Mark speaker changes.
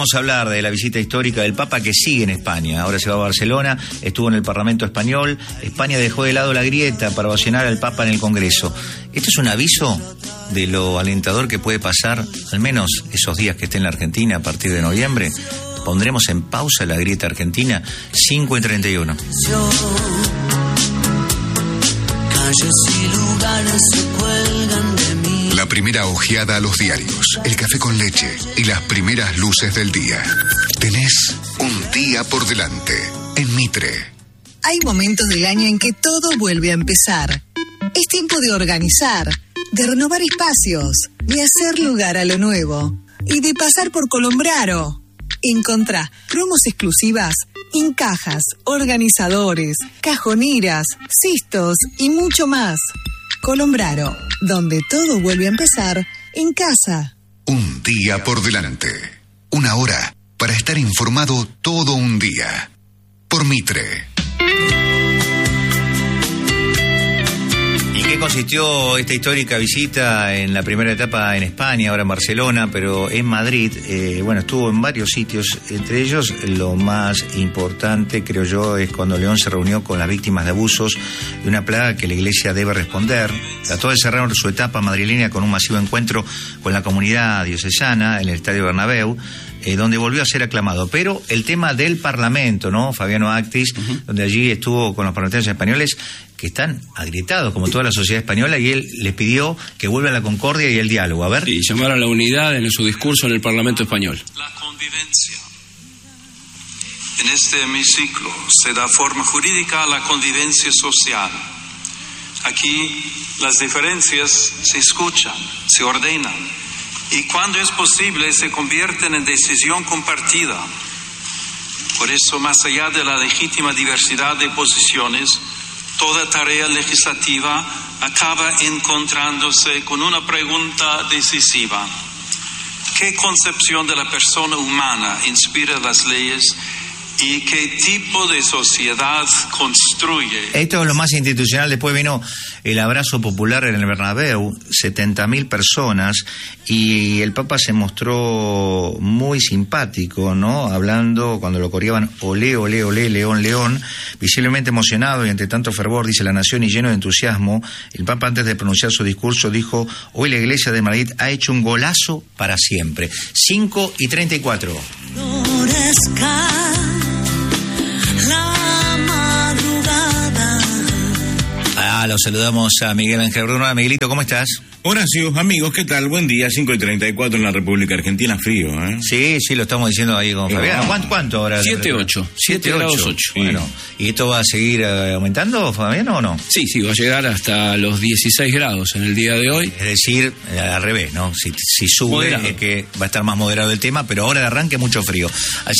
Speaker 1: vamos a hablar de la visita histórica del Papa que sigue en España. Ahora se va a Barcelona, estuvo en el Parlamento español. España dejó de lado la grieta para ovacionar al Papa en el Congreso. ¿Esto es un aviso de lo alentador que puede pasar, al menos esos días que esté en la Argentina a partir de noviembre? Pondremos en pausa la grieta argentina. 5:31.
Speaker 2: La primera ojeada a los diarios, el café con leche y las primeras luces del día. Tenés un día por delante en Mitre.
Speaker 3: Hay momentos del año en que todo vuelve a empezar. Es tiempo de organizar, de renovar espacios, de hacer lugar a lo nuevo y de pasar por Colombraro. Encontrá promos exclusivas en cajas, organizadores, cajoneras, cistos y mucho más. Colombraro, donde todo vuelve a empezar en casa.
Speaker 2: Un día por delante. Una hora para estar informado todo un día. Por Mitre.
Speaker 1: ¿En qué consistió esta histórica visita en la primera etapa en España, ahora en Barcelona, pero en Madrid? Estuvo en varios sitios, entre ellos lo más importante, creo yo, es cuando León se reunió con las víctimas de abusos de una plaga que la Iglesia debe responder. Trató de cerrar su etapa madrileña con un masivo encuentro con la comunidad diocesana en el Estadio Bernabéu, donde volvió a ser aclamado. Pero el tema del Parlamento, ¿no? Fabiano Actis, donde allí estuvo con los parlamentarios españoles, que están agrietados, como toda la sociedad española, y él les pidió que vuelva la concordia y el diálogo. A ver.
Speaker 4: Y llamaron a la unidad en su discurso en el Parlamento español.
Speaker 5: La convivencia. En este hemiciclo se da forma jurídica a la convivencia social. Aquí las diferencias se escuchan, se ordenan, y cuando es posible se convierten en decisión compartida. Por eso, más allá de la legítima diversidad de posiciones, toda tarea legislativa acaba encontrándose con una pregunta decisiva. ¿Qué concepción de la persona humana inspira las leyes y qué tipo de sociedad construye?
Speaker 1: Esto es lo más institucional. Después vino el abrazo popular en el Bernabéu, 70.000 personas, y el Papa se mostró muy simpático, ¿no? Hablando, cuando lo coreaban, olé, olé, olé, león, león, visiblemente emocionado y ante tanto fervor, dice La Nación, y lleno de entusiasmo. El Papa, antes de pronunciar su discurso, dijo: hoy la Iglesia de Madrid ha hecho un golazo para siempre. 5:34. Lo saludamos a Miguel Ángel Bruno. Miguelito, ¿cómo estás?
Speaker 6: Horacio, amigos, ¿qué tal? Buen día, 5:34 en la República Argentina, frío, ¿eh?
Speaker 1: Sí, lo estamos diciendo ahí con Fabián. ¿Cuánto ahora?
Speaker 4: 7:8. 7 grados 8.
Speaker 1: Bueno, ¿y esto va a seguir aumentando, Fabián, o no?
Speaker 4: Sí, va a llegar hasta los 16 grados en el día de hoy.
Speaker 1: Es decir, al revés, ¿no? Si sube, es que va a estar más moderado el tema, pero ahora de arranque mucho frío. Así